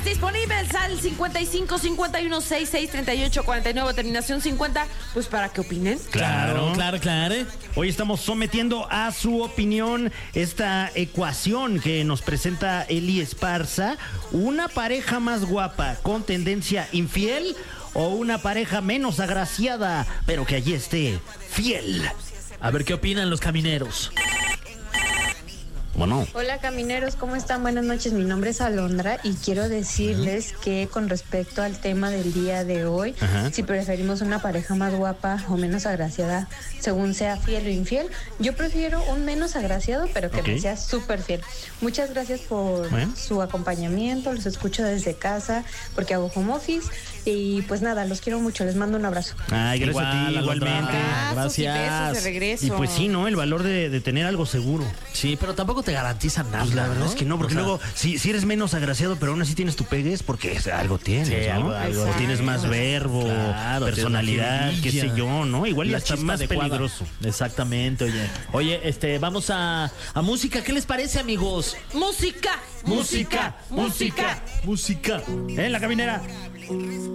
disponibles al 55 51 66 38 49, terminación 50, pues para que opinen. Claro. Hoy estamos sometiendo a su opinión esta ecuación que nos presenta Eli Esparza. ¿Una pareja más guapa con tendencia infiel o una pareja menos agraciada, pero que allí esté fiel? A ver qué opinan los camineros. Bueno. Hola camineros, ¿cómo están? Buenas noches, mi nombre es Alondra y quiero decirles que con respecto al tema del día de hoy, si preferimos una pareja más guapa o menos agraciada, según sea fiel o infiel, yo prefiero un menos agraciado, pero que me sea súper fiel. Muchas gracias por su acompañamiento, los escucho desde casa porque hago home office y pues nada, los quiero mucho, les mando un abrazo. Ay, gracias a ti, igualmente. Gracias. Y besos de regreso. Y pues sí, ¿no? El valor de tener algo seguro. Sí, pero tampoco te garantizan nada. Pues la verdad ¿no? es que no, porque luego, si eres menos agraciado, pero aún así tienes tu pegue, es porque algo tienes, Sí, ¿no? algo O tienes más verbo, Claro, personalidad, tienes qué sé yo, ¿no? Igual ya está más adecuada. peligroso. Exactamente, oye, vamos a música. ¿Qué les parece, amigos? Música. En la caminera.